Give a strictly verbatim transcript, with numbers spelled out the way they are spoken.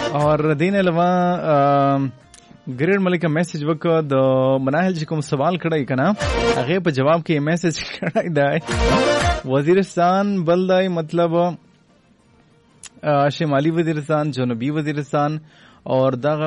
اور دین علاوه ګریډ ملک میسج وکړ د مناهل چې کوم سوال کړی کنه هغه په جواب کې میسج کړی دی وزیرستان بل دی مطلب شمالي وزیرستان جنوبي وزیرستان اور دغه